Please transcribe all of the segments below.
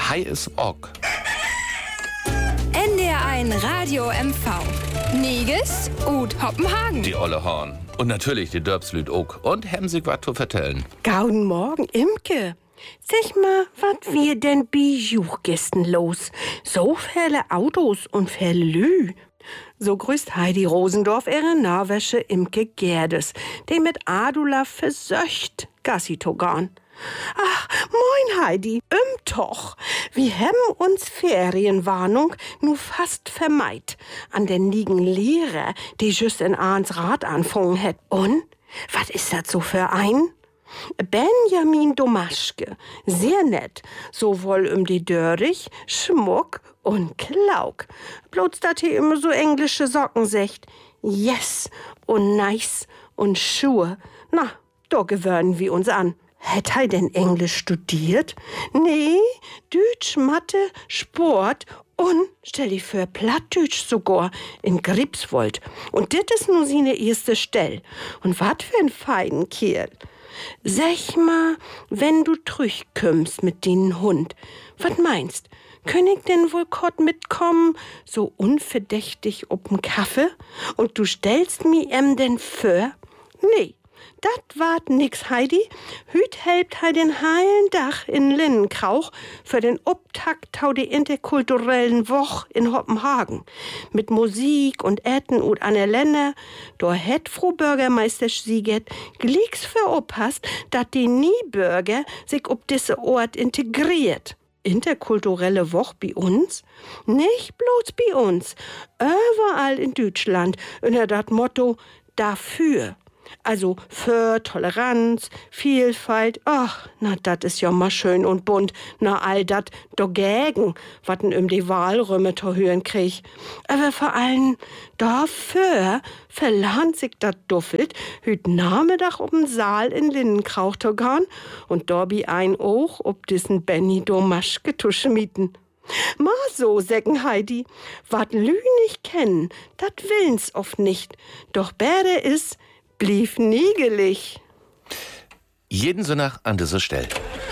Hi is Ock. NDR1 Radio MV. Niges und Hoppenhagen. Die olle Horn. Und natürlich die Dörpslüd ook. Und Hemsig wat zu vertellen. Gauden Morgen, Imke. Sag mal, was wir denn bei Juchgästen los? So viele Autos und viele Lü. So grüßt Heidi Rosendorf ihre Norwesche Imke Gerdes, die mit Adula versöcht Gassi togan. Ach, moin Heidi, doch. Wir haben uns Ferienwarnung nu fast vermeid an den liegen Lehrer, die just in Ahns Rat anfangen hat. Und, was ist das so für ein? Benjamin Domaschke, sehr nett, sowohl die Dörrich, Schmuck und Klauk. Bloß, dass hier immer so englische Socken secht. Yes und nice und Schuhe. Na, da gewöhnen wir uns an. Hätt er denn Englisch studiert? Nee, Deutsch, Mathe, Sport und, stell dir vor, Plattdeutsch sogar in Gripswold. Und das ist nur seine erste Stell. Und wat für ein feinen Kerl. Sag mal, wenn du trüchkömmst mit den Hund, wat meinst? Könn ich denn wohl kort mitkommen, so unverdächtig ob'n Kaffee? Und du stellst mi denn für? Nee. Dat wart nix, Heidi. Hüt helpt hei den heilen Dach in Linnenkrauch für den Obtakt tau die interkulturellen Woch in Hoppenhagen. Mit Musik und Etten und an der Länder. Da hätt Frau Bürgermeister Siegert glicks veropasst, dat die Niebürger sich ob disse Ort integriert. Interkulturelle Woch bei uns? Nicht bloß bei uns. Überall in Deutschland unter dat Motto dafür. Also für Toleranz, Vielfalt, ach, na, dat is ja mal schön und bunt, na, all dat dagegen, watten die Wahlröme zu hören krieg. Aber vor allem dafür verlernt sich dat Duffelt, hüt Nachmittag ob'n Saal in Linnenkrauch zu gehen und dobi ein auch ob diesen Benny Domaschke zu schmieden. Ma so, sägen Heidi, wat Lü nicht kennen, dat willen's oft nicht, doch bäre is, blieb niegelig. Jeden Sonntag an dieser Stelle.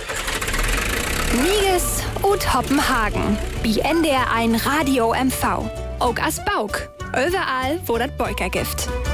Niges und Hoppenhagen. Bei NDR1 Radio MV. Auch as Bauk. Überall, wo das Beuker gibt.